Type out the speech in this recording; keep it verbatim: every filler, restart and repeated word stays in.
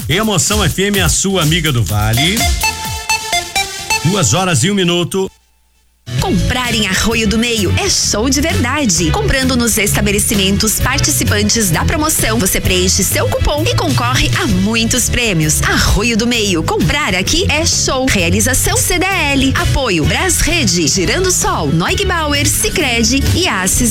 Emoção F M, a sua amiga do Vale. Duas horas e um minuto. Comprar em Arroio do Meio é show de verdade. Comprando nos estabelecimentos participantes da promoção, você preenche seu cupom e concorre a muitos prêmios. Arroio do Meio, comprar aqui é show. Realização C D L. Apoio Brasrede, Girando Sol, Neugbauer, Sicredi e Assis.